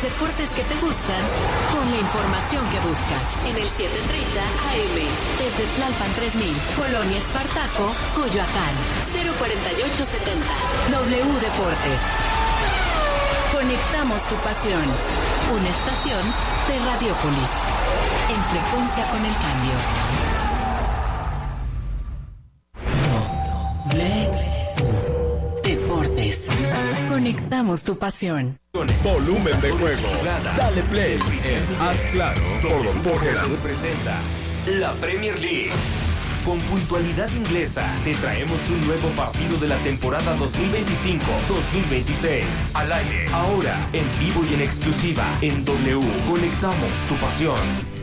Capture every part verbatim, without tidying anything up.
deportes que te gustan, con la información que buscas. En el setecientos treinta A M, desde Tlalpan tres mil, Colonia Espartaco, Coyoacán, cero cuarenta y ocho setenta. W Deportes. Conectamos tu pasión. Una estación de Radiopolis. En frecuencia con el cambio. W Deportes. Conectamos tu pasión. Volumen de juego. Dale play en Haz Claro. Todo por Gerardo presenta la Premier League. Con puntualidad inglesa, te traemos un nuevo partido de la temporada dos mil veinticinco dos mil veintiséis. Al aire, ahora, en vivo y en exclusiva, en W. Conectamos tu pasión.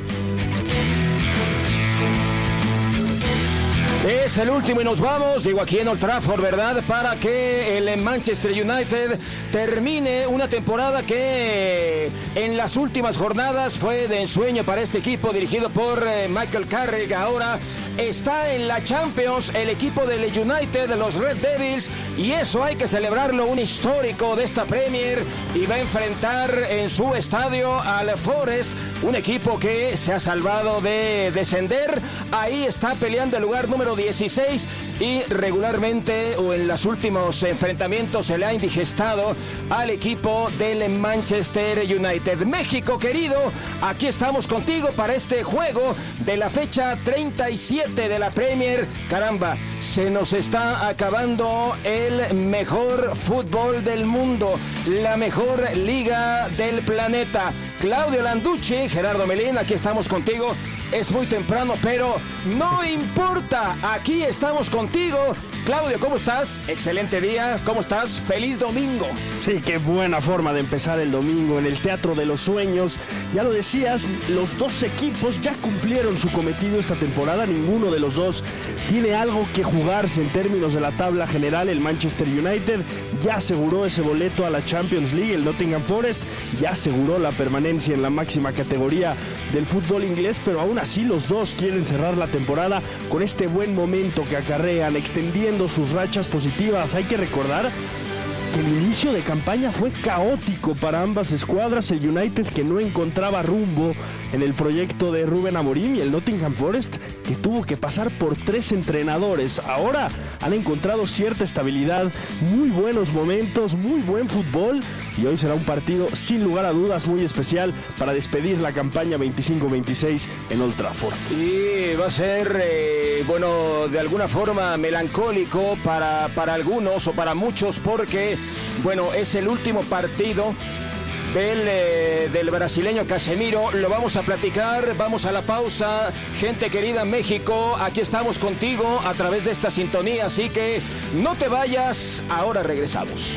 Es el último y nos vamos, digo aquí en Old Trafford, ¿verdad? Para que el Manchester United termine una temporada que en las últimas jornadas fue de ensueño para este equipo dirigido por eh, Michael Carrick. Ahora está en la Champions el equipo del United, de los Red Devils, y eso hay que celebrarlo, un histórico de esta Premier, y va a enfrentar en su estadio al Forest, un equipo que se ha salvado de descender. Ahí está peleando el lugar número dieciséis y regularmente o en los últimos enfrentamientos se le ha indigestado al equipo del Manchester United. México querido, aquí estamos contigo para este juego de la fecha treinta y siete de la Premier. Caramba, se nos está acabando el mejor fútbol del mundo, la mejor liga del planeta. Claudio Landucci, Gerardo Melín, aquí estamos contigo. Es muy temprano, pero no importa, aquí estamos contigo. Claudio, ¿cómo estás? Excelente día, ¿cómo estás? ¡Feliz domingo! Sí, qué buena forma de empezar el domingo en el Teatro de los Sueños. Ya lo decías, los dos equipos ya cumplieron su cometido esta temporada. Ninguno de los dos tiene algo que jugarse en términos de la tabla general. El Manchester United ya aseguró ese boleto a la Champions League. El Nottingham Forest ya aseguró la permanencia en la máxima categoría del fútbol inglés, pero aún así los dos quieren cerrar la temporada con este buen momento que acarrean, extendiendo sus rachas positivas. Hay que recordar que el inicio de campaña fue caótico para ambas escuadras. El United, que no encontraba rumbo en el proyecto de Rubén Amorim, y el Nottingham Forest, que tuvo que pasar por tres entrenadores. Ahora han encontrado cierta estabilidad, muy buenos momentos, muy buen fútbol, y hoy será un partido sin lugar a dudas muy especial para despedir la campaña veinticinco veintiséis en Old Trafford. Y va a ser, eh, bueno, de alguna forma melancólico para, para algunos o para muchos, porque, bueno, es el último partido del, eh, del brasileño Casemiro. Lo vamos a platicar, vamos a la pausa. Gente querida, México, aquí estamos contigo a través de esta sintonía, así que no te vayas, ahora regresamos.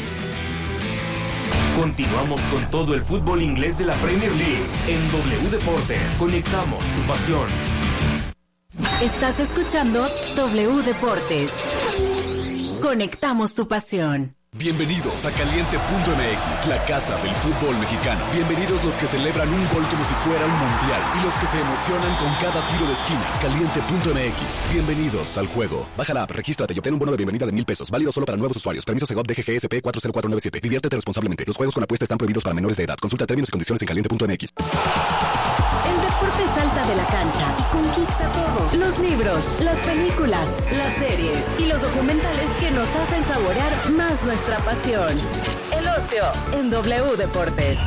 Continuamos con todo el fútbol inglés de la Premier League en W Deportes. Conectamos tu pasión. Estás escuchando W Deportes. Conectamos tu pasión. Bienvenidos a Caliente punto M X, la casa del fútbol mexicano. Bienvenidos los que celebran un gol como si fuera un mundial y los que se emocionan con cada tiro de esquina. Caliente punto M X, bienvenidos al juego. Baja la app, regístrate y obtén un bono de bienvenida de mil pesos, válido solo para nuevos usuarios. Permiso Segov D G G S P cuatro cero cuatro nueve siete. Diviértete responsablemente. Los juegos con apuesta están prohibidos para menores de edad. Consulta términos y condiciones en Caliente punto M X. El deporte salta de la cancha y conquista todo. Los libros, las películas, las series y los documentales que nos hacen saborear más nuestra pasión. El ocio en W Deportes.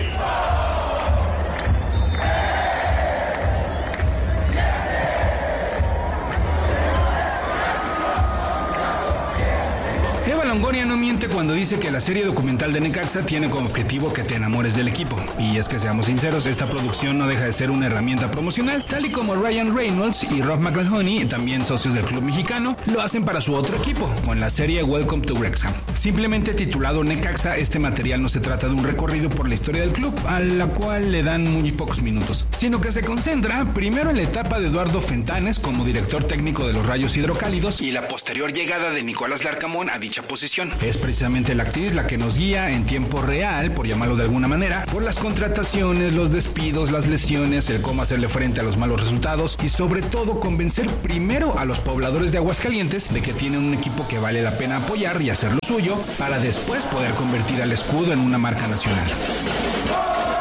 Eva Longoria no miente cuando dice que la serie documental de Necaxa tiene como objetivo que te enamores del equipo. Y es que, seamos sinceros, esta producción no deja de ser una herramienta promocional, tal y como Ryan Reynolds y Rob McElhenney, también socios del club mexicano, lo hacen para su otro equipo, con la serie Welcome to Wrexham. Simplemente titulado Necaxa, este material no se trata de un recorrido por la historia del club, a la cual le dan muy pocos minutos, sino que se concentra primero en la etapa de Eduardo Fentanes como director técnico de los Rayos Hidrocálidos y la posterior llegada de Nicolás Larcamón a dicha posición. Es precisamente la actriz la que nos guía en tiempo real, por llamarlo de alguna manera, por las contrataciones, los despidos, las lesiones, el cómo hacerle frente a los malos resultados y sobre todo convencer primero a los pobladores de Aguascalientes de que tienen un equipo que vale la pena apoyar y hacer lo suyo para después poder convertir al escudo en una marca nacional.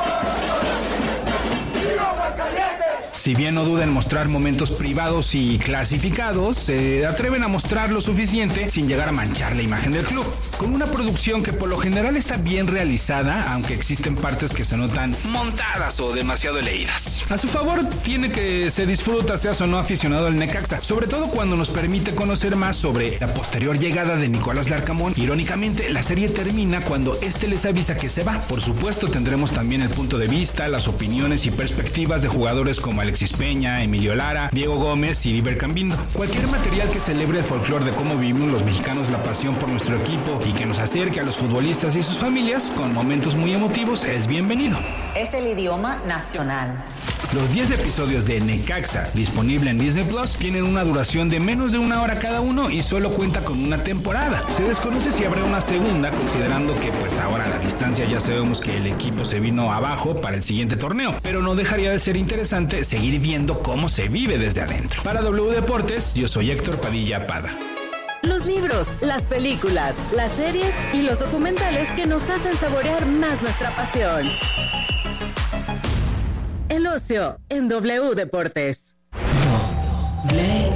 Si bien no dudan en mostrar momentos privados y clasificados, se atreven a mostrar lo suficiente sin llegar a manchar la imagen del club. Con una producción que por lo general está bien realizada, aunque existen partes que se notan montadas o demasiado leídas. A su favor tiene que se disfruta, seas o no aficionado al Necaxa, sobre todo cuando nos permite conocer más sobre la posterior llegada de Nicolás Larcamón. Irónicamente, la serie termina cuando este les avisa que se va. Por supuesto, tendremos también el punto de vista, las opiniones y perspectivas de jugadores como Alexis Peña, Emilio Lara, Diego Gómez y Diver Cambindo. Cualquier material que celebre el folclore de cómo vivimos los mexicanos la pasión por nuestro equipo y que nos acerque a los futbolistas y sus familias con momentos muy emotivos es bienvenido. Es el idioma nacional. Los diez episodios de Necaxa, disponible en Disney Plus, tienen una duración de menos de una hora cada uno y solo cuenta con una temporada. Se desconoce si habrá una segunda, considerando que pues ahora a la distancia ya sabemos que el equipo se vino abajo para el siguiente torneo, pero no dejaría de ser interesante seguir viendo cómo se vive desde adentro. Para W Deportes, yo soy Héctor Padilla Pada. Los libros, las películas, las series y los documentales que nos hacen saborear más nuestra pasión. El ocio en W Deportes. W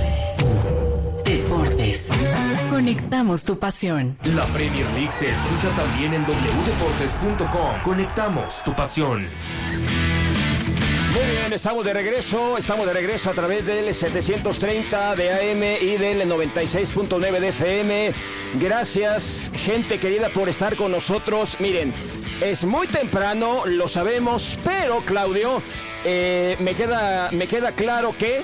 Deportes. Conectamos tu pasión. La Premier League se escucha también en doble u deportes punto com. Conectamos tu pasión. Muy bien, estamos de regreso, estamos de regreso a través del setecientos treinta de A M y del noventa y seis punto nueve de F M. Gracias, gente querida, por estar con nosotros. Miren, es muy temprano, lo sabemos, pero Claudio, eh, me queda, me queda claro que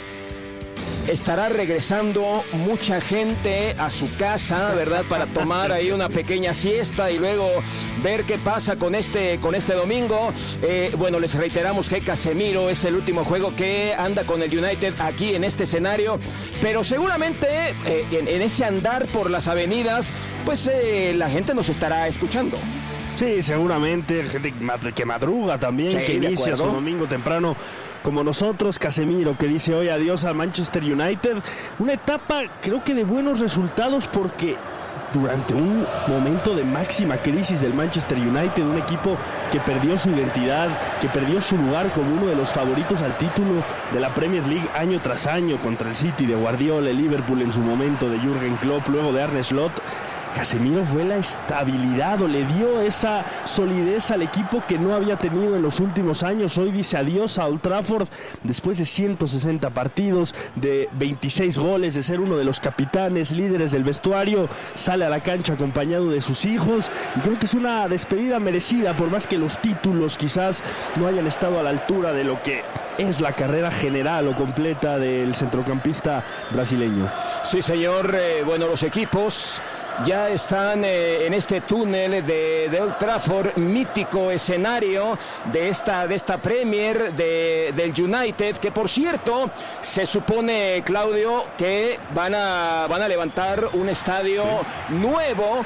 estará regresando mucha gente a su casa, ¿verdad? Para tomar ahí una pequeña siesta y luego ver qué pasa con este, con este domingo. Eh, bueno, les reiteramos que Casemiro es el último juego que anda con el United aquí en este escenario, pero seguramente eh, en, en ese andar por las avenidas, pues eh, la gente nos estará escuchando. Sí, seguramente, gente que madruga también, sí, que inicia su domingo temprano como nosotros. Casemiro, que dice hoy adiós a Manchester United. Una etapa, creo que de buenos resultados, porque durante un momento de máxima crisis del Manchester United, un equipo que perdió su identidad, que perdió su lugar como uno de los favoritos al título de la Premier League año tras año, contra el City de Guardiola, el Liverpool en su momento de Jürgen Klopp, luego de Arne Slot. Casemiro fue la estabilidad, o le dio esa solidez al equipo que no había tenido en los últimos años. Hoy dice adiós a Old Trafford después de ciento sesenta partidos, de veintiséis goles, de ser uno de los capitanes, líderes del vestuario. Sale a la cancha acompañado de sus hijos y creo que es una despedida merecida, por más que los títulos quizás no hayan estado a la altura de lo que es la carrera general o completa del centrocampista brasileño. Sí, señor. Eh, bueno, los equipos ya están eh, en este túnel de, de Old Trafford, mítico escenario de esta, de esta Premier de, del United, que por cierto se supone, Claudio, que van a, van a levantar un estadio sí. nuevo.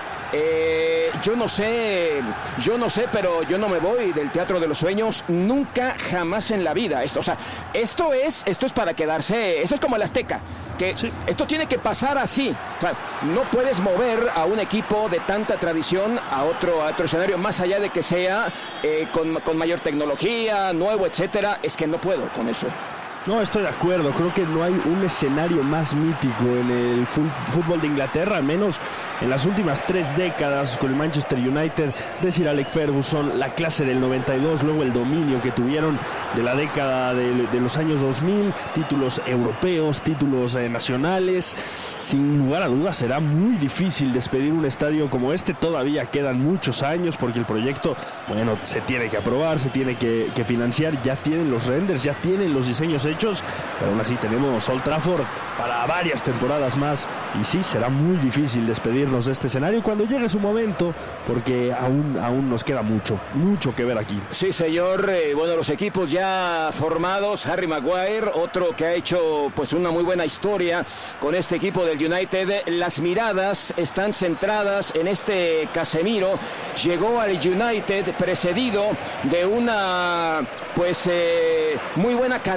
Eh, yo no sé, yo no sé, pero yo no me voy del Teatro de los Sueños nunca, jamás en la vida. Esto, o sea, esto es, esto es para quedarse, esto es como el Azteca, que sí. esto tiene que pasar así. O sea, no puedes mover a un equipo de tanta tradición a otro, a otro escenario, más allá de que sea eh, con, con mayor tecnología, nuevo, etcétera. Es que no puedo con eso. No, estoy de acuerdo. Creo que no hay un escenario más mítico en el fútbol de Inglaterra, al menos en las últimas tres décadas, con el Manchester United de Sir Alex Ferguson, la clase del noventa y dos, luego el dominio que tuvieron de la década de, de los años dos mil, títulos europeos, títulos eh, nacionales. Sin lugar a dudas será muy difícil despedir un estadio como este. Todavía quedan muchos años porque el proyecto, bueno, se tiene que aprobar, se tiene que, que financiar, ya tienen los renders, ya tienen los diseños hechos, pero aún así tenemos Old Trafford para varias temporadas más y sí, será muy difícil despedirnos de este escenario cuando llegue su momento, porque aún, aún nos queda mucho, mucho que ver aquí. Sí, señor. Eh, bueno, los equipos ya formados, Harry Maguire, otro que ha hecho pues una muy buena historia con este equipo del United. Las miradas están centradas en este Casemiro. Llegó al United precedido de una pues eh, muy buena carrera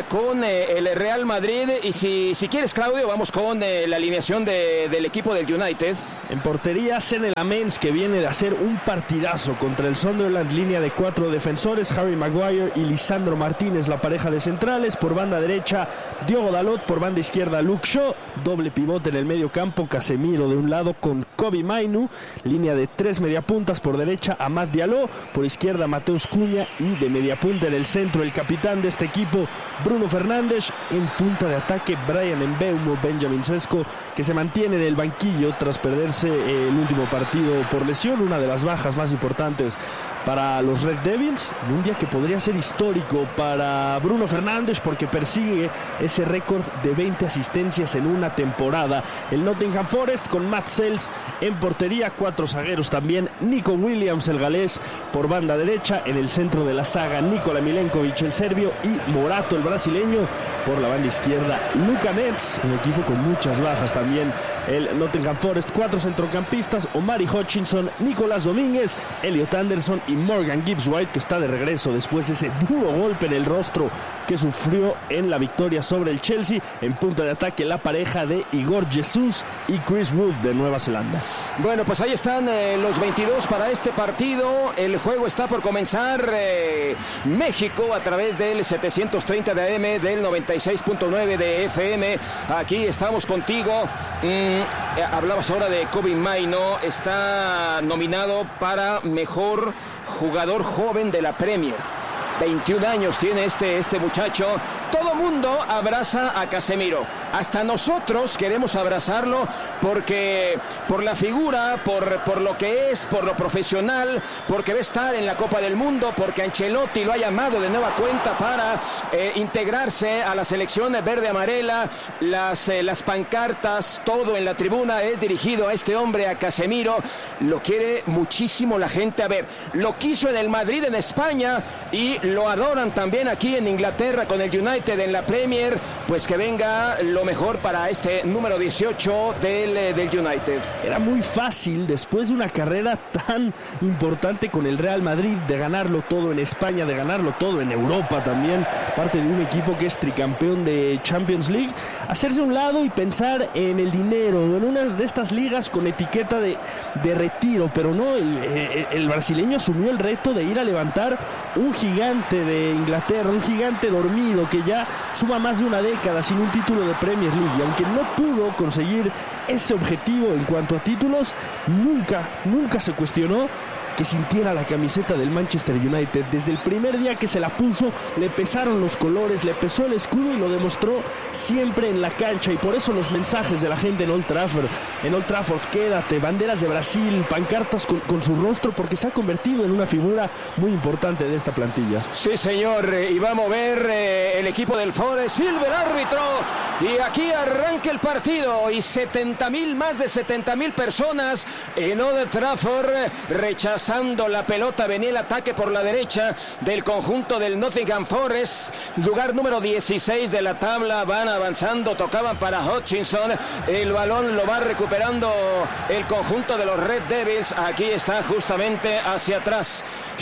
con eh, el Real Madrid. Y si, si quieres, Claudio, vamos con eh, la alineación de, del equipo del United. En portería, Senne Lamens, que viene de hacer un partidazo contra el Sunderland, línea de cuatro defensores, Harry Maguire y Lisandro Martínez, la pareja de centrales. Por banda derecha, Diogo Dalot, por banda izquierda, Luke Shaw, doble pivote en el medio campo, Casemiro de un lado con Kobbie Mainoo, línea de tres mediapuntas, por derecha Amad Diallo, por izquierda Mateus Cunha y de mediapunta en el centro el capitán de este equipo, Bruno Fernández. En punta de ataque, Bryan Mbeumo, Benjamin Sesko, que se mantiene en el banquillo tras perderse el último partido por lesión, una de las bajas más importantes para los Red Devils, en un día que podría ser histórico para Bruno Fernández porque persigue ese récord de veinte asistencias en una temporada. El Nottingham Forest con Matt Sells en portería, cuatro zagueros también, Nico Williams, el galés, por banda derecha, en el centro de la saga Nikola Milenkovic, el serbio, y Morato, el brasileño, por la banda izquierda, Luka Netz, un equipo con muchas bajas también, el Nottingham Forest, cuatro centrocampistas, Omari Hutchinson, Nicolás Domínguez, Elliot Anderson y Morgan Gibbs-White, que está de regreso después de ese duro golpe en el rostro que sufrió en la victoria sobre el Chelsea. En punta de ataque, la pareja de Igor Jesus y Chris Wood de Nueva Zelanda. Bueno, pues ahí están eh, los veintidós para este partido. El juego está por comenzar. eh, México a través del setecientos treinta de A M, del noventa y seis punto nueve de F M. Aquí estamos contigo. Mm, eh, hablabas ahora de Kobbie Mainoo. Está nominado para mejor jugador joven de la Premier. veintiún años tiene este, este muchacho. Todo mundo abraza a Casemiro. Hasta nosotros queremos abrazarlo porque por la figura, por, por lo que es, por lo profesional, porque va a estar en la Copa del Mundo, porque Ancelotti lo ha llamado de nueva cuenta para eh, integrarse a la selección verde-amarela. Las, eh, las pancartas, todo en la tribuna es dirigido a este hombre, a Casemiro. Lo quiere muchísimo la gente. A ver, lo quiso en el Madrid, en España, y lo adoran también aquí en Inglaterra con el United en la Premier. Pues que venga lo mejor para este número dieciocho del, del United. Era muy fácil, después de una carrera tan importante con el Real Madrid, de ganarlo todo en España, de ganarlo todo en Europa también, parte de un equipo que es tricampeón de Champions League, hacerse a un lado y pensar en el dinero, en una de estas ligas con etiqueta de, de retiro. Pero no, el, el, el brasileño asumió el reto de ir a levantar un gigante de Inglaterra, un gigante dormido que ya suma más de una década sin un título de Premier League, y aunque no pudo conseguir ese objetivo en cuanto a títulos, nunca, nunca se cuestionó que sintiera la camiseta del Manchester United. Desde el primer día que se la puso, le pesaron los colores, le pesó el escudo y lo demostró siempre en la cancha. Y por eso los mensajes de la gente en Old Trafford, en Old Trafford, quédate, banderas de Brasil, pancartas con, con su rostro, porque se ha convertido en una figura muy importante de esta plantilla. Sí, señor, y va a mover eh, el equipo del Forest, silba el árbitro, y aquí arranca el partido, y setenta mil, más de setenta mil personas en Old Trafford rechazando la pelota. Venía el ataque por la derecha del conjunto del Nottingham Forest, lugar número dieciséis de la tabla. Van avanzando, tocaban para Hutchinson, el balón lo va recuperando el conjunto de los Red Devils. Aquí está justamente hacia atrás,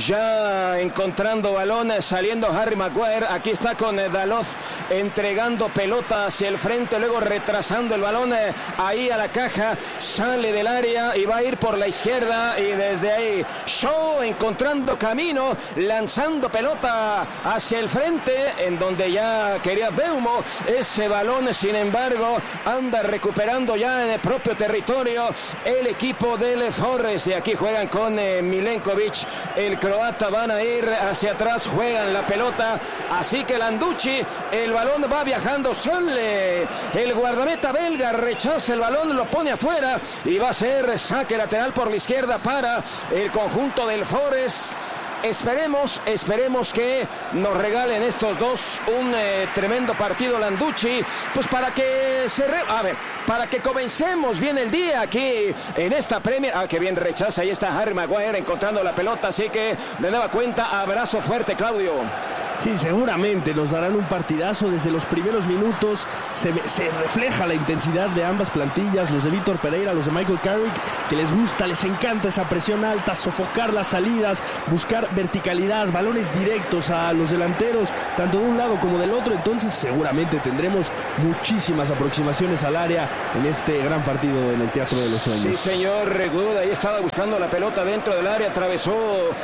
ya encontrando balón, saliendo Harry Maguire. Aquí está con Dalot entregando pelota hacia el frente, luego retrasando el balón eh, ahí a la caja, sale del área y va a ir por la izquierda, y desde ahí Shaw encontrando camino, lanzando pelota hacia el frente, en donde ya quería Mbeumo ese balón. Sin embargo, anda recuperando ya en el propio territorio el equipo del Forest. Y aquí juegan con eh, Milenkovic, el croata. Van a ir hacia atrás, juegan la pelota, así que Landucci, el balón va viajando, sale el guardameta belga, rechaza el balón, lo pone afuera y va a ser saque lateral por la izquierda para el conjunto del Forest. Esperemos, esperemos que nos regalen estos dos un eh, tremendo partido, Landucci, pues para que se re... a ver, para que comencemos bien el día aquí en esta Premier. Ah, que bien rechaza, ahí está Harry Maguire encontrando la pelota, así que de nueva cuenta, abrazo fuerte, Claudio. Sí, seguramente nos darán un partidazo desde los primeros minutos. Se, se refleja la intensidad de ambas plantillas, los de Víctor Pereira, los de Michael Carrick, que les gusta, les encanta esa presión alta, sofocar las salidas, buscar verticalidad, balones directos a los delanteros, tanto de un lado como del otro. Entonces seguramente tendremos muchísimas aproximaciones al área en este gran partido en el Teatro de los Sueños. Sí, señor Good, ahí estaba buscando la pelota dentro del área, atravesó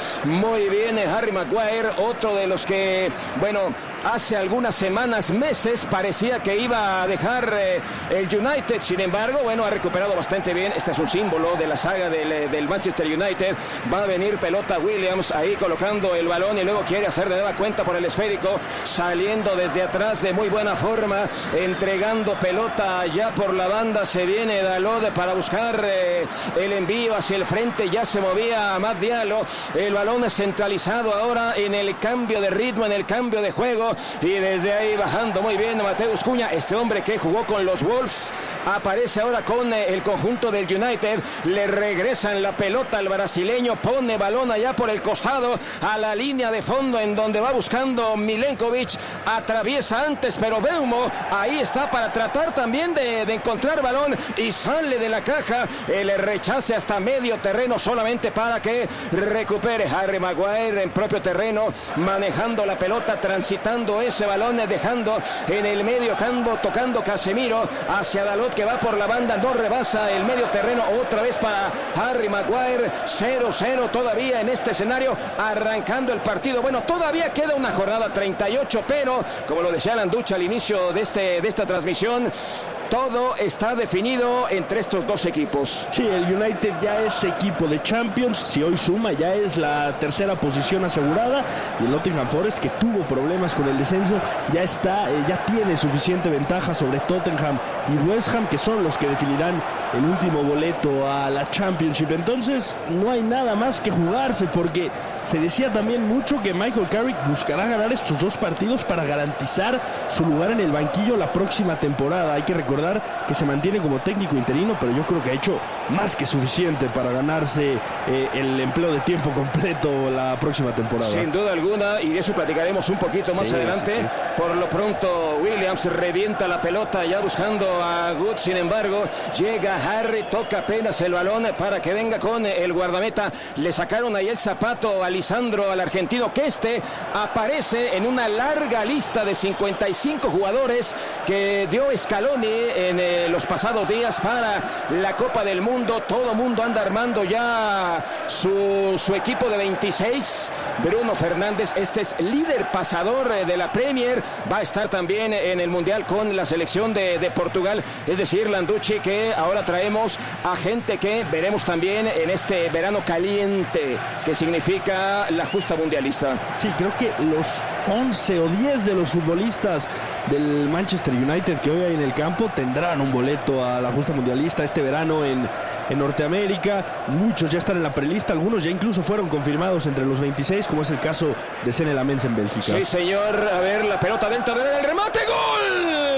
muy bien Harry Maguire, otro de los que, bueno, hace algunas semanas, meses, parecía que iba a dejar eh, el United. Sin embargo, bueno, ha recuperado bastante bien. Este es un símbolo de la saga del, del Manchester United. Va a venir pelota Williams ahí colocando el balón y luego quiere hacer de nueva cuenta por el esférico, saliendo desde atrás de muy buena forma, entregando pelota ya por la banda. Se viene Dalot para buscar eh, el envío hacia el frente. Ya se movía Amad Diallo. El balón es centralizado ahora en el cambio de ritmo, en el cambio de juego. Y desde ahí bajando muy bien Mateus Cunha, este hombre que jugó con los Wolves, aparece ahora con el conjunto del United. Le regresan la pelota al brasileño, pone balón allá por el costado a la línea de fondo en donde va buscando Milenkovic, atraviesa antes pero Beumo ahí está para tratar también de, de encontrar balón y sale de la caja. El rechace hasta medio terreno solamente para que recupere Harry Maguire en propio terreno, manejando la pelota, transitando ese balón, dejando en el medio campo, tocando Casemiro hacia Dalot que va por la banda, no rebasa el medio terreno, otra vez para Harry Maguire. Cero cero todavía en este escenario, arrancando el partido. Bueno, todavía queda una jornada treinta y ocho, pero como lo decía Landucci al inicio de, este, de esta transmisión, todo está definido entre estos dos equipos. Sí, el United ya es equipo de Champions. Si hoy suma, ya es la tercera posición asegurada. Y el Nottingham Forest, que tuvo problemas con el descenso, ya está, eh, ya tiene suficiente ventaja sobre Tottenham y West Ham, que son los que definirán el último boleto a la Championship. Entonces no hay nada más que jugarse, porque se decía también mucho que Michael Carrick buscará ganar estos dos partidos para garantizar su lugar en el banquillo la próxima temporada. Hay que recordar que se mantiene como técnico interino, pero yo creo que ha hecho más que suficiente para ganarse eh, el empleo de tiempo completo la próxima temporada. Sin duda alguna, y de eso platicaremos un poquito más sí, adelante. Sí, sí. Por lo pronto Williams revienta la pelota ya buscando a Good. Sin embargo, llega Harry, toca apenas el balón para que venga con el guardameta. Le sacaron ahí el zapato a Lisandro, al argentino, que este aparece en una larga lista de cincuenta y cinco jugadores que dio Scaloni en eh, los pasados días para la Copa del Mundo. Todo mundo anda armando ya su, su equipo de veintiséis. Bruno Fernández, este es líder pasador eh, de la Premier, va a estar también en el Mundial con la selección de, de Portugal. Es decir, Landucci, que ahora traemos a gente que veremos también en este verano caliente, que significa la justa mundialista. Sí, creo que los once o diez de los futbolistas del Manchester United que hoy hay en el campo tendrán un boleto a la justa mundialista este verano en, en Norteamérica. Muchos ya están en la prelista, algunos ya incluso fueron confirmados entre los veintiséis, como es el caso de Senne Lammens en Bélgica. Sí, señor, a ver la pelota dentro del remate, ¡gol!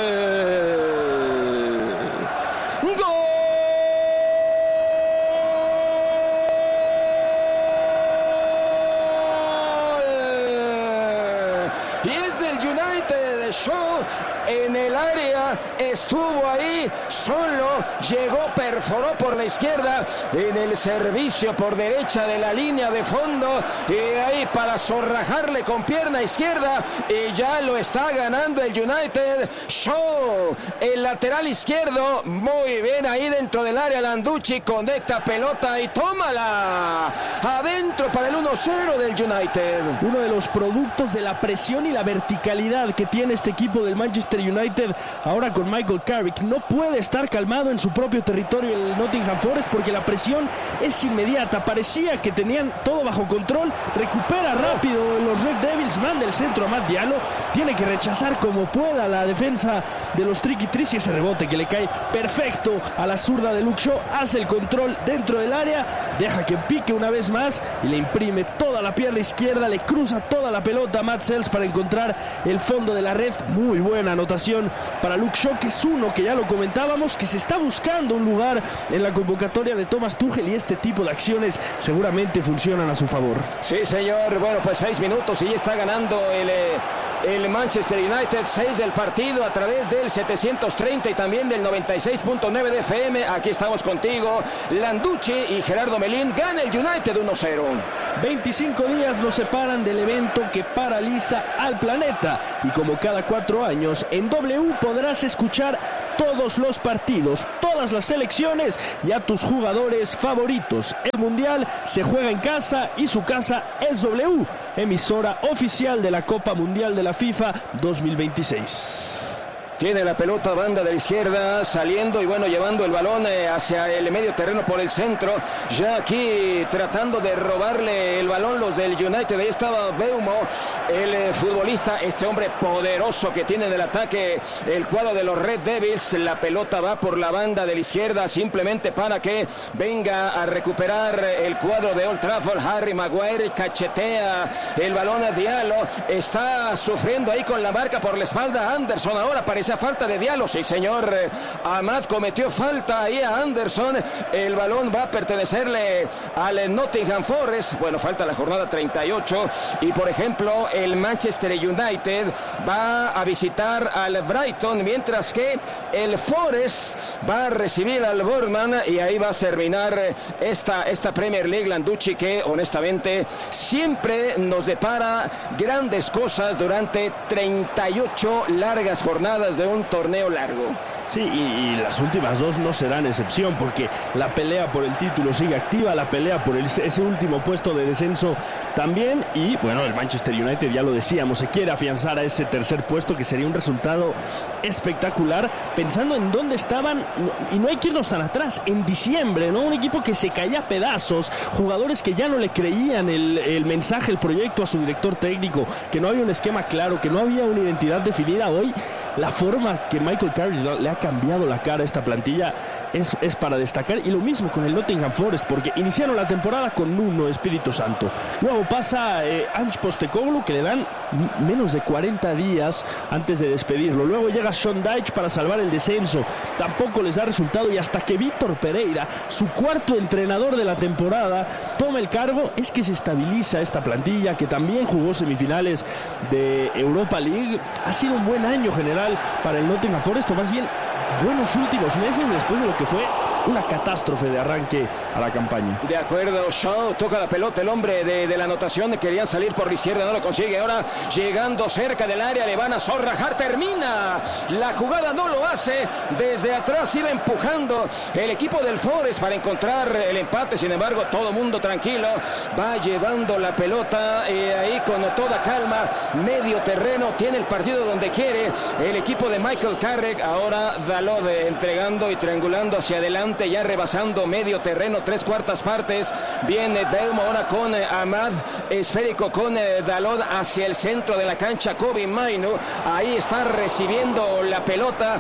Shaw en el área, estuvo ahí solo, llegó, perforó por la izquierda en el servicio por derecha de la línea de fondo, y ahí para zorrajarle con pierna izquierda, y ya lo está ganando el United. Shaw, el lateral izquierdo, muy bien ahí dentro del área. Landucci conecta pelota y tómala adentro para el uno cero del United. Uno de los productos de la presión y la verticalidad que tiene este equipo del Manchester United ahora con Michael Carrick. No puede estar calmado en su propio territorio el Nottingham Forest, porque la presión es inmediata. Parecía que tenían todo bajo control, recupera rápido los Red Devils, manda el centro a Amad Diallo, tiene que rechazar como pueda la defensa de los Triquitris, y ese rebote que le cae perfecto a la zurda de Luke Shaw, hace el control dentro del área, deja que pique una vez más y le imprime toda la pierna izquierda, le cruza toda la pelota a Matt Sells para encontrar el fondo de la red. Muy buena anotación anotación para Luke Shaw, que es uno que ya lo comentábamos, que se está buscando un lugar en la convocatoria de Thomas Tuchel, y este tipo de acciones seguramente funcionan a su favor. Sí, señor. Bueno, pues seis minutos y ya está ganando el... Eh... el Manchester United, seis del partido a través del setecientos treinta y también del noventa y seis punto nueve de F M. Aquí estamos contigo, Landucci y Gerardo Melín. Gana el United uno cero. veinticinco días nos separan del evento que paraliza al planeta, y como cada cuatro años en W podrás escuchar todos los partidos, todas las selecciones y a tus jugadores favoritos. El Mundial se juega en casa y su casa es W, emisora oficial de la Copa Mundial de la FIFA dos mil veintiséis. Tiene la pelota, banda de la izquierda, saliendo y bueno, llevando el balón eh, hacia el medio terreno por el centro. Ya aquí tratando de robarle el balón los del United. Ahí estaba Beumo, el eh, futbolista, este hombre poderoso que tiene en el ataque el cuadro de los Red Devils. La pelota va por la banda de la izquierda simplemente para que venga a recuperar el cuadro de Old Trafford. Harry Maguire cachetea el balón a Diallo. Está sufriendo ahí con la marca por la espalda Anderson. Ahora parece esa falta de Diallo, sí señor. Amad cometió falta ahí a Anderson. El balón va a pertenecerle al Nottingham Forest. Bueno, falta la jornada treinta y ocho. Y por ejemplo, el Manchester United va a visitar al Brighton, mientras que el Forest va a recibir al Bournemouth. Y ahí va a terminar esta, esta Premier League, Landucci, que honestamente siempre nos depara grandes cosas durante treinta y ocho largas jornadas de un torneo largo. Sí, y, y las últimas dos no serán excepción, porque la pelea por el título sigue activa, la pelea por el, ese último puesto de descenso también, y bueno, el Manchester United, ya lo decíamos, se quiere afianzar a ese tercer puesto, que sería un resultado espectacular, pensando en dónde estaban, y no hay que irnos tan atrás, en diciembre, ¿no? Un equipo que se caía a pedazos, jugadores que ya no le creían el, el mensaje, el proyecto a su director técnico, que no había un esquema claro, que no había una identidad definida. Hoy la forma que Michael Carrick le ha cambiado la cara a esta plantilla es, es para destacar, y lo mismo con el Nottingham Forest, porque iniciaron la temporada con Nuno Espíritu Santo, luego pasa eh, Ange Postecoglou, que le dan menos de cuarenta días antes de despedirlo, luego llega Sean Dyche para salvar el descenso, tampoco les da resultado, y hasta que Víctor Pereira, su cuarto entrenador de la temporada, toma el cargo, es que se estabiliza esta plantilla, que también jugó semifinales de Europa League. Ha sido un buen año general para el Nottingham Forest, o más bien buenos últimos meses después de lo que fue una catástrofe de arranque a la campaña. De acuerdo, Shaw toca la pelota, el hombre de, de la anotación, querían salir por la izquierda, no lo consigue. Ahora llegando cerca del área, le van a zorrajar, termina la jugada, no lo hace, desde atrás iba empujando el equipo del Forest para encontrar el empate. Sin embargo, todo mundo tranquilo, va llevando la pelota eh, ahí con toda calma, medio terreno, tiene el partido donde quiere el equipo de Michael Carrick. Ahora Dalot entregando y triangulando hacia adelante, ya rebasando medio terreno, tres cuartas partes. Viene Beumo ahora con eh, Amad, esférico con eh, Dalot hacia el centro de la cancha. Kobe Mainu ahí está recibiendo la pelota.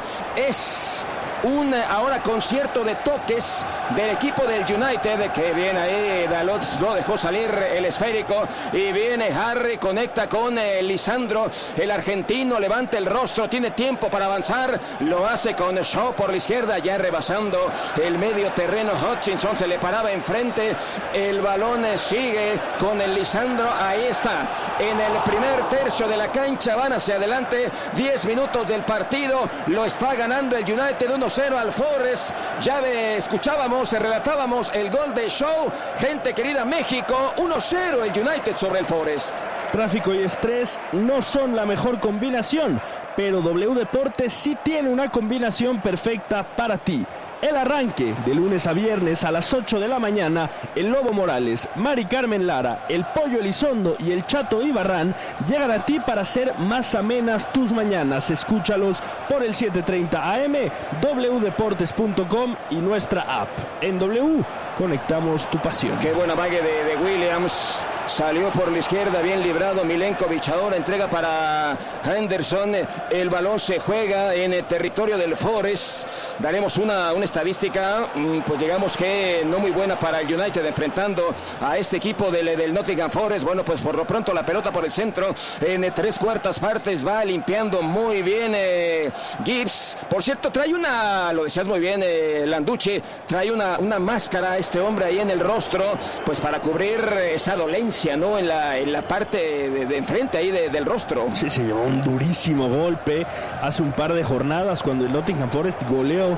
Es un ahora concierto de toques del equipo del United, que viene ahí Dalot, no dejó salir el esférico, y viene Harry, conecta con eh, Lisandro, el argentino, levanta el rostro, tiene tiempo para avanzar, lo hace con Shaw por la izquierda, ya rebasando el medio terreno. Hutchinson se le paraba enfrente, el balón eh, sigue con el Lisandro, ahí está, en el primer tercio de la cancha, van hacia adelante, diez minutos del partido, lo está ganando el United uno cero al Forest. Ya ve, escuchábamos, relatábamos el gol de Shaw. Gente querida, México, uno cero el United sobre el Forest. Tráfico y estrés no son la mejor combinación, pero W Deportes sí tiene una combinación perfecta para ti. El arranque de lunes a viernes a las ocho de la mañana, el Lobo Morales, Mari Carmen Lara, el Pollo Elizondo y el Chato Ibarrán llegan a ti para hacer más amenas tus mañanas. Escúchalos por el setecientos treinta A M, w deportes punto com y nuestra app. En W conectamos tu pasión. Qué buena vague de, de Williams. Salió por la izquierda, bien librado Milenkovic. Ahora entrega para Henderson. El balón se juega en el territorio del Forest. Daremos una, una estadística, pues digamos que no muy buena para el United enfrentando a este equipo del, del Nottingham Forest. Bueno, pues por lo pronto la pelota por el centro en tres cuartas partes va limpiando muy bien eh, Gibbs. Por cierto, trae una, lo decías muy bien eh, Landucci, trae una, una máscara este hombre ahí en el rostro, pues para cubrir esa dolencia, ¿no? En la, en la parte de, de enfrente ahí de, del rostro. Sí, se llevó un durísimo golpe hace un par de jornadas cuando el Nottingham Forest goleó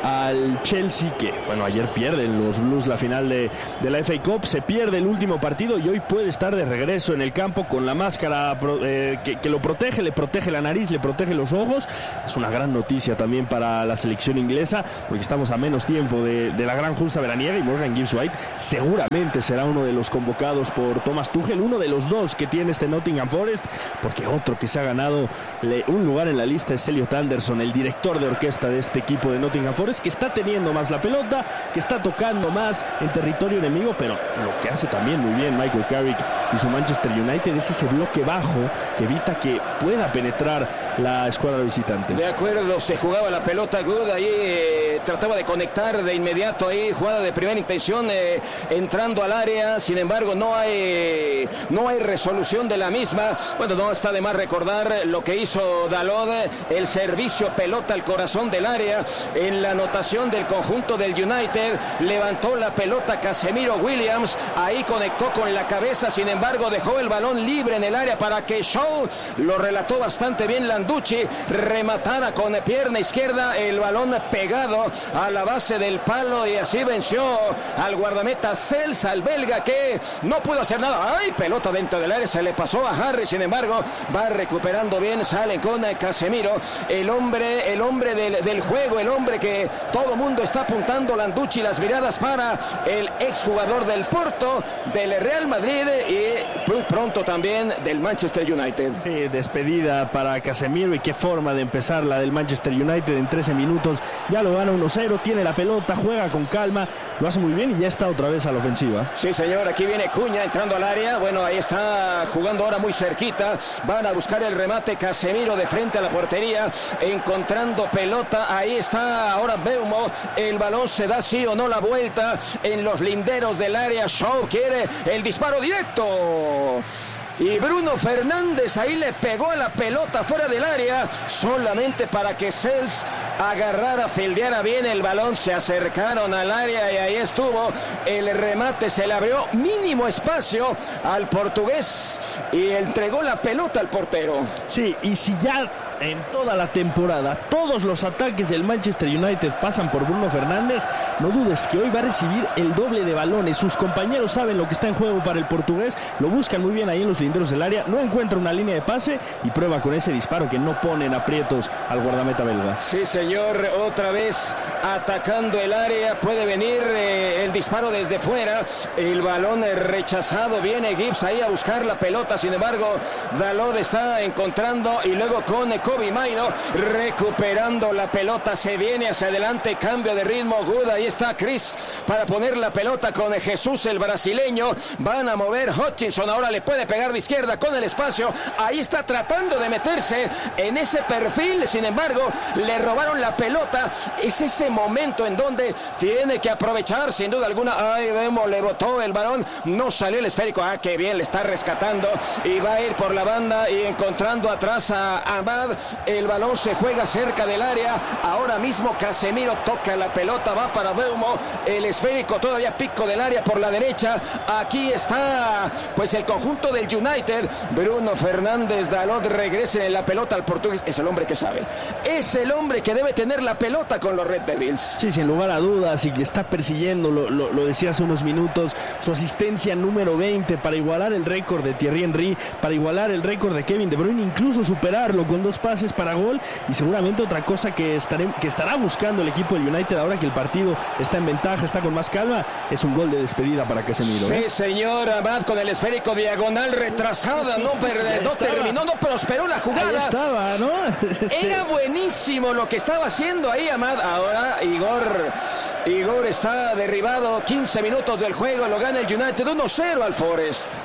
al Chelsea, que bueno, ayer pierden los Blues la final de, de la F A Cup, se pierde el último partido y hoy puede estar de regreso en el campo con la máscara eh, que, que lo protege, le protege la nariz, le protege los ojos. Es una gran noticia también para la selección inglesa, porque estamos a menos tiempo de, de la gran justa veraniega y Morgan Gibbs-White seguramente será uno de los convocados por Thomas Tuchel, uno de los dos que tiene este Nottingham Forest, porque otro que se ha ganado le, un lugar en la lista es Elliot Anderson, el director de orquesta de este equipo de Nottingham Forest, que está teniendo más la pelota, que está tocando más en territorio enemigo, pero lo que hace también muy bien Michael Carrick y su Manchester United es ese bloque bajo que evita que pueda penetrar la escuadra visitante. De acuerdo, se jugaba la pelota Good, ahí eh, trataba de conectar de inmediato, ahí jugada de primera intención, eh, entrando al área, sin embargo no hay no hay resolución de la misma. Bueno, no está de más recordar lo que hizo Dalot, el servicio pelota al corazón del área en la anotación del conjunto del United. Levantó la pelota Casemiro Williams, ahí conectó con la cabeza, sin embargo dejó el balón libre en el área para que Shaw, lo relató bastante bien Landucci, rematara con pierna izquierda el balón pegado a la base del palo y así venció al guardameta Sels, al belga, que no pudo hacer nada. ¡Ay! Pelota dentro del área, se le pasó a Harry, sin embargo va recuperando bien, sale con Casemiro, el hombre, el hombre del, del juego, el hombre que todo mundo está apuntando, Landucci, las miradas para el exjugador del Porto, del Real Madrid y muy pronto también del Manchester United. Sí, despedida para Casemiro, y qué forma de empezar la del Manchester United en trece minutos, ya lo gana uno cero, tiene la pelota, juega con calma, lo hace muy bien y ya está otra vez a la ofensiva. Sí, señor, aquí viene Cuña entrando al área, bueno, ahí está jugando ahora muy cerquita, van a buscar el remate Casemiro de frente a la portería, encontrando pelota, ahí está ahora Beumo, el balón se da sí o no la vuelta en los linderos del área. Shaw quiere el disparo directo y Bruno Fernández ahí le pegó a la pelota fuera del área solamente para que Sels agarrara, fildeara bien el balón. Se acercaron al área y ahí estuvo el remate, se le abrió mínimo espacio al portugués y entregó la pelota al portero. Sí, y si ya en toda la temporada todos los ataques del Manchester United pasan por Bruno Fernández, no dudes que hoy va a recibir el doble de balones. Sus compañeros saben lo que está en juego para el portugués, lo buscan muy bien ahí en los linderos del área, no encuentra una línea de pase y prueba con ese disparo que no pone en aprietos al guardameta belga. Sí, señor, otra vez atacando el área, puede venir eh, el disparo desde fuera, el balón rechazado, viene Gibbs ahí a buscar la pelota, sin embargo Dalot está encontrando y luego con Kobbie Mainoo recuperando la pelota, se viene hacia adelante, cambio de ritmo Good, ahí está Chris para poner la pelota con Jesús el brasileño, van a mover Hutchinson, ahora le puede pegar de izquierda con el espacio, ahí está tratando de meterse en ese perfil, sin embargo le robaron la pelota, es ese momento en donde tiene que aprovechar sin duda alguna. Ahí vemos, le botó el balón, no salió el esférico, ah, qué bien, le está rescatando y va a ir por la banda y encontrando atrás a Ahmad, el balón se juega cerca del área, ahora mismo Casemiro toca la pelota, va para Beumo, el esférico todavía pico del área por la derecha, aquí está pues el conjunto del United, Bruno Fernández, Dalot regresen en la pelota al portugués, es el hombre que sabe, es el hombre que debe tener la pelota con los Red Devils. Sí, sin lugar a dudas, y que está persiguiendo, lo, lo, lo decía hace unos minutos, su asistencia número veinte para igualar el récord de Thierry Henry, para igualar el récord de Kevin De Bruyne, incluso superarlo con dos pases para gol, y seguramente otra cosa que, estaré, que estará buscando el equipo del United ahora que el partido está en ventaja, está con más calma, es un gol de despedida para Casemiro. Sí, ¿eh? señor, Ahmad con el esférico diagonal retrasada, no, per, no terminó, no prosperó la jugada. Ahí estaba, ¿no? Este... Era buenísimo lo que estaba haciendo ahí Ahmad. Ahora Igor, Igor está derribado, quince minutos del juego, lo gana el United uno cero al Forest.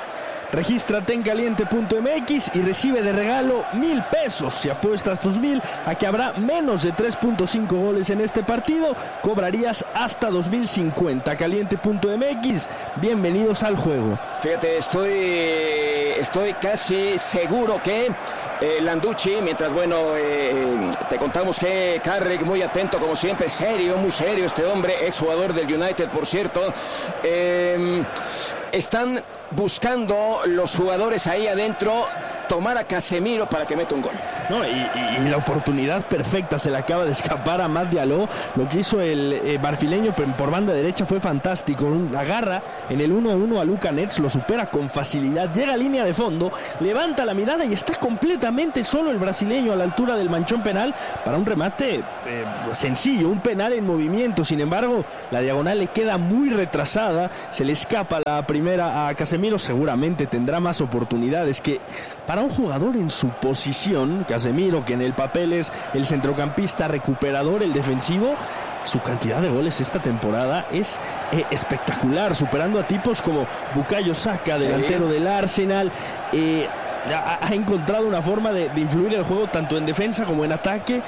Regístrate en caliente punto m x y recibe de regalo mil pesos. Si apuestas tus mil a que habrá menos de tres punto cinco goles en este partido, cobrarías hasta dos mil cincuenta. caliente punto m x, bienvenidos al juego. Fíjate, estoy, estoy casi seguro que eh, Landucci, mientras, bueno, eh, te contamos que Carrick, muy atento como siempre, serio, muy serio este hombre, exjugador del United, por cierto, eh, están buscando los jugadores ahí adentro tomar a Casemiro para que meta un gol. No, y, y, y la oportunidad perfecta se le acaba de escapar a Matt Diallo. Lo que hizo el eh, marfileño por banda derecha fue fantástico. Agarra en el uno a uno a Luka Netz, lo supera con facilidad, llega a línea de fondo, levanta la mirada y está completamente solo el brasileño a la altura del manchón penal para un remate eh, sencillo, un penal en movimiento. Sin embargo, la diagonal le queda muy retrasada, se le escapa la primera a Casemiro. Seguramente tendrá más oportunidades. Que para un jugador en su posición, Casemiro, que en el papel es el centrocampista recuperador, el defensivo, su cantidad de goles esta temporada es eh, espectacular, superando a tipos como Bukayo Saka, delantero sí. del Arsenal. Eh, ha, ha encontrado una forma de, de influir el juego tanto en defensa como en ataque,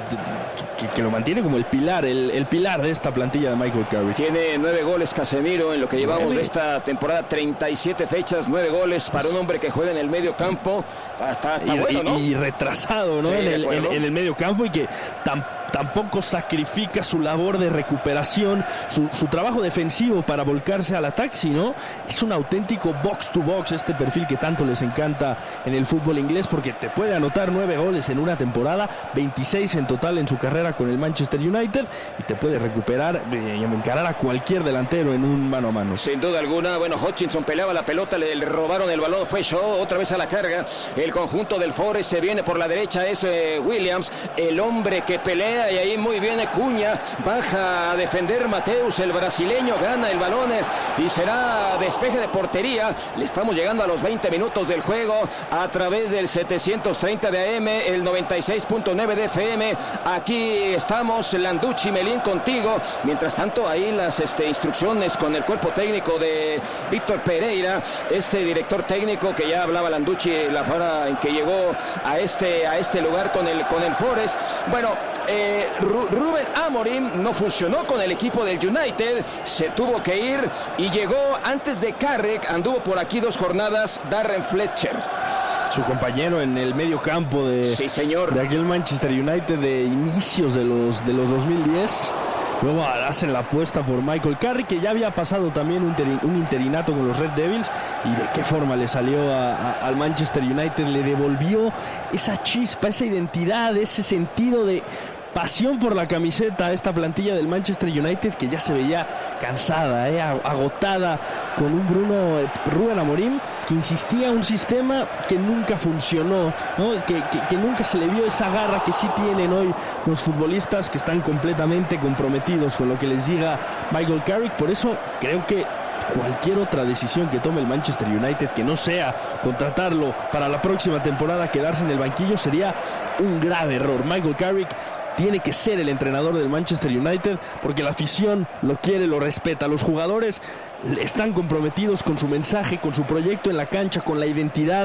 que, que lo mantiene como el pilar, el, el pilar de esta plantilla de Michael Carrick. Tiene nueve goles Casemiro en lo que llevamos nueve. de esta temporada, treinta y siete fechas, nueve goles para un hombre que juega en el medio campo. Está, está y, bueno, ¿no? Y retrasado, ¿no? Sí, en, el, en, en el medio campo, y que tampoco tampoco sacrifica su labor de recuperación, su, su trabajo defensivo para volcarse al ataque, sino es un auténtico box to box, este perfil que tanto les encanta en el fútbol inglés, porque te puede anotar nueve goles en una temporada, veintiséis en total en su carrera con el Manchester United, y te puede recuperar y encarar a cualquier delantero en un mano a mano. Sin duda alguna. Bueno, Hutchinson peleaba la pelota, le, le robaron el balón, fue Shaw otra vez a la carga, el conjunto del Forest se viene por la derecha, es eh, Williams, el hombre que pelea, y ahí muy bien Cuña, baja a defender Mateus, el brasileño, gana el balón y será despeje de portería. Le estamos llegando a los veinte minutos del juego a través del setecientos treinta de A M, el noventa y seis punto nueve de F M. Aquí estamos, Landucci, Melín, contigo. Mientras tanto, ahí las este, instrucciones con el cuerpo técnico de Víctor Pereira, este director técnico que ya hablaba Landucci la hora en que llegó a este, a este lugar con el, con el Forest. Bueno, eh, Rubén Amorim no funcionó con el equipo del United, se tuvo que ir y llegó antes de Carrick, anduvo por aquí dos jornadas, Darren Fletcher, su compañero en el medio campo de, sí, señor. de aquel Manchester United de inicios de los, de los dos mil diez. Luego hacen la apuesta por Michael Carrick, que ya había pasado también un, teri- un interinato con los Red Devils, y de qué forma le salió a, a, al Manchester United, le devolvió esa chispa, esa identidad, ese sentido de pasión por la camiseta a esta plantilla del Manchester United, que ya se veía cansada, eh, agotada, con un Bruno Rubén Amorim que insistía en un sistema que nunca funcionó, ¿no? que, que, que nunca se le vio esa garra que sí tienen hoy los futbolistas, que están completamente comprometidos con lo que les diga Michael Carrick. Por eso creo que cualquier otra decisión que tome el Manchester United, que no sea contratarlo para la próxima temporada, quedarse en el banquillo, sería un grave error. Michael Carrick tiene que ser el entrenador del Manchester United, porque la afición lo quiere, lo respeta. Los jugadores están comprometidos con su mensaje, con su proyecto en la cancha, con la identidad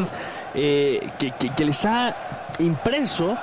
eh, que, que, que les ha impreso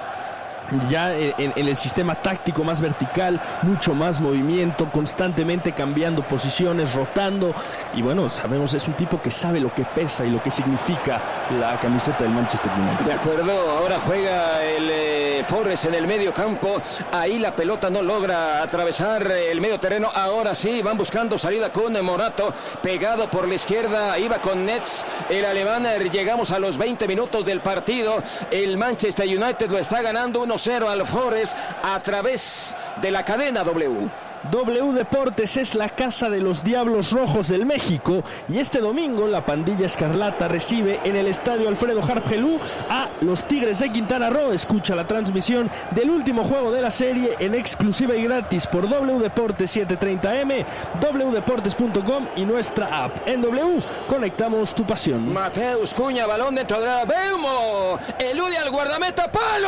ya en, en el sistema táctico más vertical, mucho más movimiento, constantemente cambiando posiciones, rotando, y bueno, sabemos, es un tipo que sabe lo que pesa y lo que significa la camiseta del Manchester United. De acuerdo, ahora juega el eh, Forest en el medio campo, ahí la pelota no logra atravesar el medio terreno, ahora sí, van buscando salida con Morato, pegado por la izquierda, iba con Netz, el alemán. Llegamos a los veinte minutos del partido, el Manchester United lo está ganando uno cero al Forest a través de la cadena W. W Deportes es la casa de los Diablos Rojos del México, y este domingo la pandilla escarlata recibe en el estadio Alfredo Harp Helú a los Tigres de Quintana Roo. Escucha la transmisión del último juego de la serie en exclusiva y gratis por W Deportes setecientos treinta M, w deportes punto com y nuestra app. En W conectamos tu pasión. Mateus Cuña, balón dentro de la Beumo, elude al guardameta,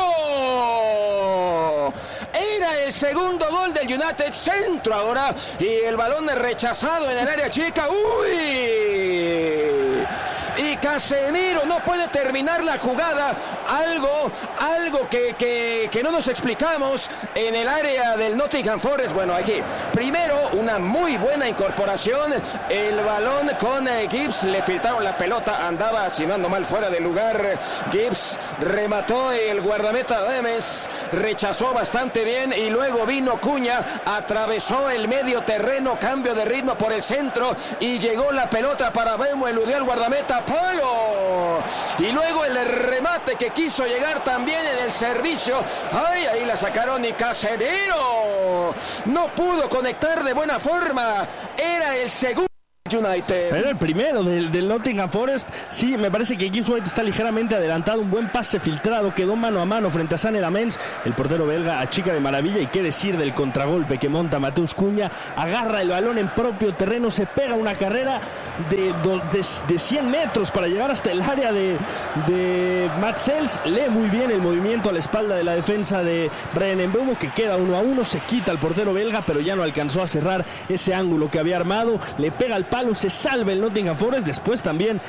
palo. Era el segundo gol del United, centro ahora, y el balón es rechazado en el área chica. ¡Uy! y Casemiro no puede terminar la jugada. Algo, algo que, que, que no nos explicamos en el área del Nottingham Forest. Bueno, aquí, primero, una muy buena incorporación. El balón con eh, Gibbs, le filtraron la pelota, andaba, si no ando mal, fuera de lugar. Gibbs remató, el guardameta Demes rechazó bastante bien y luego vino Cuña, atravesó el medio terreno, cambio de ritmo por el centro y llegó la pelota para Bemo, eludió al guardameta, palo, y luego el remate que quiso llegar también en el servicio, ay, ahí la sacaron y Casemiro no pudo conectar de buena forma, era el segundo United. Pero el primero del, del Nottingham Forest. Sí, me parece que Gibbs White está ligeramente adelantado. Un buen pase filtrado, quedó mano a mano frente a Sané Lamens. El portero belga achica de maravilla. Y qué decir del contragolpe que monta Mateus Cuña. Agarra el balón en propio terreno, se pega una carrera de, de, de cien metros para llegar hasta el área de, de Mats Sels. Lee muy bien el movimiento a la espalda de la defensa de Bryan Mbeumo, que queda uno a uno. Se quita el portero belga, pero ya no alcanzó a cerrar ese ángulo que había armado. Le pega al palo, se salva el Nottingham Forest. Después también